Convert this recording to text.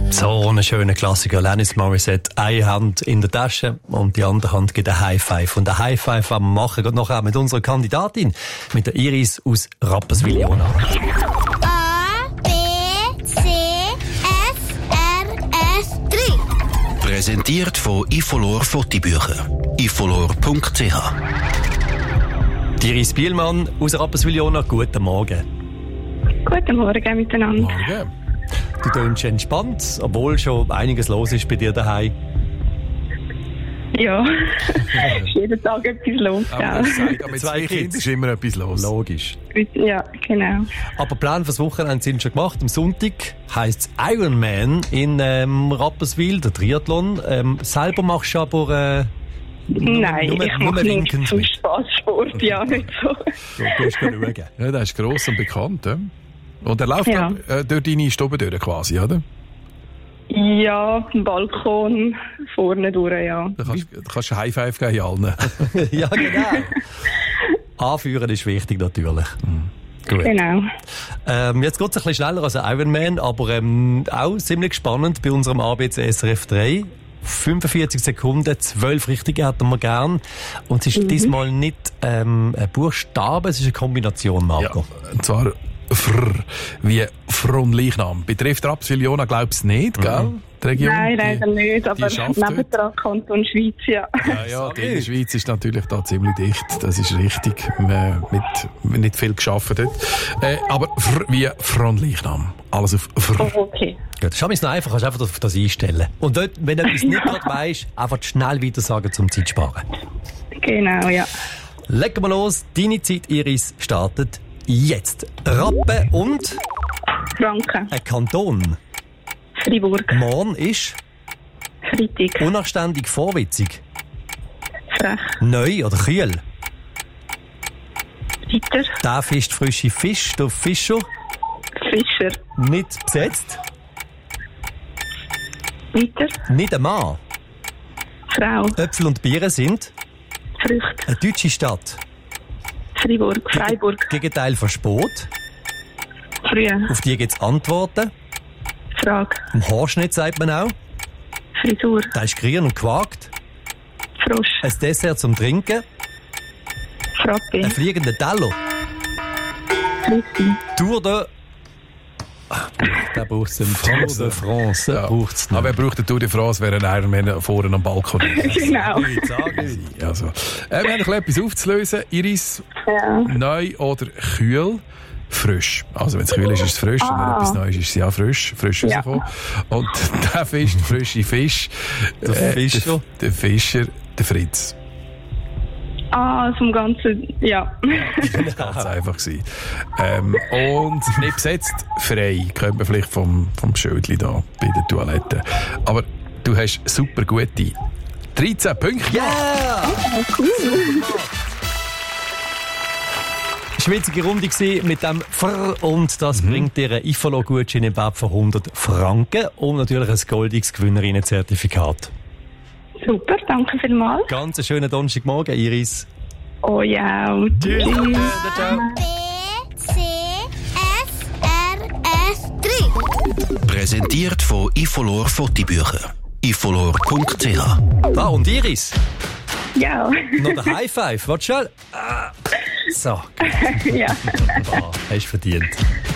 So ein schöner Klassiker. Alanis Morissette. Eine Hand in der Tasche und die andere Hand gibt ein High Five. Und ein High Five werden wir machen, gerade nachher mit unserer Kandidatin, mit der Iris aus Rapperswil-Jona. A, B, C, F, R, S, 3. Präsentiert von Ifolor Fotobücher. ifolor.ch. Iris Bielmann aus Rapperswil-Jona. Guten Morgen. Guten Morgen miteinander. Morgen. Du tönst entspannt, obwohl schon einiges los ist bei dir daheim. Ja, ist jeden Tag etwas los. Aber mit zwei Kindern ist immer etwas los. Logisch. Ja, genau. Aber Plan fürs Wochenende sind schon gemacht. Am Sonntag heisst es Ironman in Rapperswil, der Triathlon. Selber machst du aber Nein, ich mache nicht zum mit. Spaßsport, ja, nicht so. So, du hast schauen. Ja, der ist gross und bekannt. Ja? Und er läuft durch deine Stube durch quasi, oder? Ja, am Balkon vorne durch, ja. Da kannst du High Five geben allen. Ja, genau. Anführen ist wichtig natürlich. Gut. Genau. Jetzt geht es ein bisschen schneller als ein Ironman, aber auch ziemlich spannend bei unserem ABC SRF 3. 45 Sekunden, 12 Richtige hätten wir gern. Und es ist diesmal nicht ein Buchstabe, es ist eine Kombination, Marco. Ja, und zwar Frr, wie Fronleichnam. Betrifft Rapperswil-Jona, glaubst du nicht, gell? Die Region, Nein, leider nicht, aber schafft nebendran Kanton Schweiz, ja. Ja, die Schweiz ist natürlich da ziemlich dicht, das ist richtig, mit nicht viel geschaffen dort. Aber wie Fronleichnam. Alles auf Frr. Oh, okay. Gut, schau mal, noch einfach, kannst einfach auf das einstellen. Und dort, wenn du etwas nicht gerade weisst, einfach schnell weiter sagen, zum Zeit sparen. Genau, ja. Legen wir los, deine Zeit, Iris, startet jetzt. Rappe und Franken. ein Kanton. Fribourg. Morgen ist Freitag. unanständig vorwitzig. Frech. Neu oder kühl. Weiter. Der fischt frische Fisch, der Fischer. Fischer. Nicht besetzt. Weiter. Nicht ein Mann. Frau. Äpfel und Bieren sind Früchte. eine deutsche Stadt. Freiburg. Freiburg. Gegenteil von Sport. Früh. Auf die gibt es Antworten. Frage. Im Haarschnitt sagt man auch. Frisur. Der ist grün und gewagt. Frosch. Ein Dessert zum Trinken. Frappe. Ein fliegender Teller. Frissi. Tour de... Da braucht es einen Tour de France. Ja. Braucht's nicht. Aber er braucht eine Tour de France, während er Ironman vorne am Balkon ist. Genau. Also, wir haben noch etwas aufzulösen. Iris, Ja. neu oder kühl? Frisch. Also, wenn es kühl ist, ist es frisch. Und wenn etwas Neues ist, ist es ja frisch. Frisch Ja. rausgekommen. Und der Fisch, der frische Fisch. Der Fischer. Der Fischer, der Fritz. Zum Ganzen, ja. Das war ganz einfach gewesen. Und nicht besetzt, frei. Könnte man vielleicht vom Schildli da bei der Toilette. Aber du hast super gute 13 Punkte. Yeah! Schwitzige Runde gewesen mit dem Frr und das bringt dir einen Ifalo-Gutschein im Wert von 100 Franken und natürlich ein goldiges Gewinnerinnen-Zertifikat. Super, danke vielmals. Ganz einen schönen Donnerstagmorgen, Iris. Oh ja. Tschüss. Ciao. B, C, F, R, S, 3. Präsentiert von Ifolor Fotobücher. ifolor.ch. Da, und Iris. Ja. Noch der High Five. Warte schnell. So. Ja. Hast verdient.